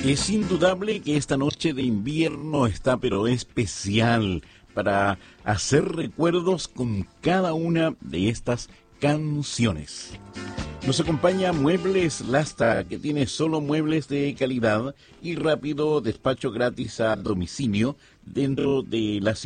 Es indudable que esta noche de invierno está pero especial para hacer recuerdos con cada una de estas canciones. Nos acompaña Muebles Lasta, que tiene solo muebles de calidad y rápido despacho gratis a domicilio dentro de la